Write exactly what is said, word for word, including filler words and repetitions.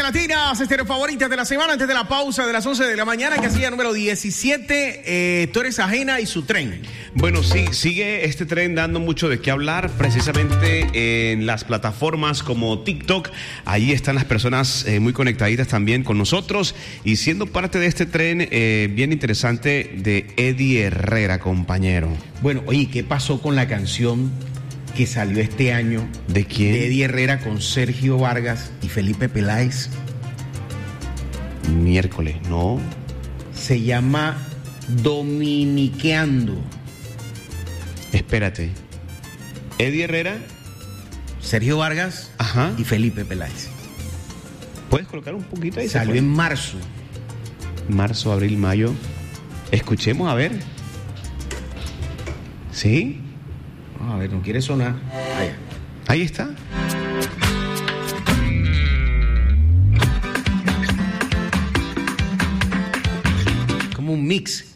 Latinas, estéreo favoritas de la semana, antes de la pausa de las once de la mañana, casilla número diecisiete, eh, Tú eres ajena y su tren. Bueno, sí, sigue este tren dando mucho de qué hablar, precisamente en las plataformas como TikTok. Ahí están las personas eh, muy conectaditas también con nosotros y siendo parte de este tren eh, bien interesante de Eddie Herrera, compañero. Bueno, oye, ¿qué pasó con la canción que salió este año? ¿De quién? De Eddie Herrera con Sergio Vargas y Felipe Peláez. Miércoles, ¿no? Se llama Dominiqueando. Espérate. Eddie Herrera, Sergio Vargas, ajá, y Felipe Peláez. ¿Puedes colocar un poquito ahí? Salió en marzo. Marzo, abril, mayo. Escuchemos, a ver. ¿Sí? Vamos a ver, no quiere sonar. Ahí, Ahí está. como un mix.